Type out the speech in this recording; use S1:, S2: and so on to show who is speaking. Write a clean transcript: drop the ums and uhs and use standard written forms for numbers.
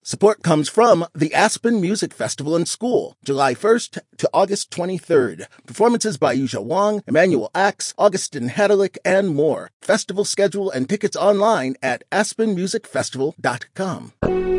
S1: Support comes from the Aspen Music Festival and School, July 1st to August 23rd. Performances by Yuzha Wang, Emmanuel Axe, Augustin Hadalick, and more. Festival schedule and tickets online at aspenmusicfestival.com.